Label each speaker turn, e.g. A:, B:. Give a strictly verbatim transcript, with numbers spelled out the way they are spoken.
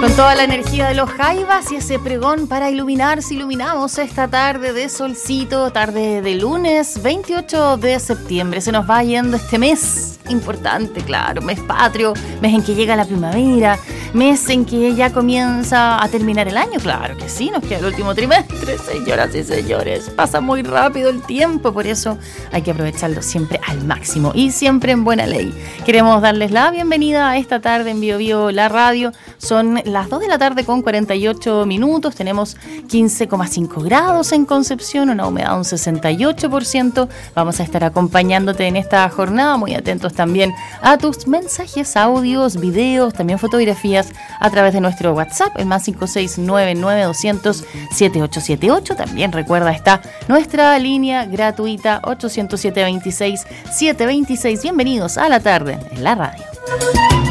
A: Con toda la energía de los jaivas y ese pregón para iluminarse, iluminamos esta tarde de solcito, tarde de lunes veintiocho de septiembre. Se nos va yendo este mes importante, claro, mes patrio, mes en que llega la primavera, mes en que ya comienza a terminar el año, claro que sí, nos queda el último trimestre, señoras y señores, pasa muy rápido el tiempo, por eso hay que aprovecharlo siempre al máximo y siempre en buena ley. Queremos darles la bienvenida a esta tarde en Bio Bio La Radio. Son las dos de la tarde con cuarenta y ocho minutos, tenemos quince coma cinco grados en Concepción, una humedad de un sesenta y ocho por ciento. Vamos a estar acompañándote en esta jornada, muy atentos también a tus mensajes, audios, videos, también fotografías a través de nuestro WhatsApp, el más cinco seis nueve nueve doscientos siete ocho siete ocho. También recuerda, está nuestra línea gratuita ocho cero siete dos seis siete dos seis. Bienvenidos a la tarde en la radio.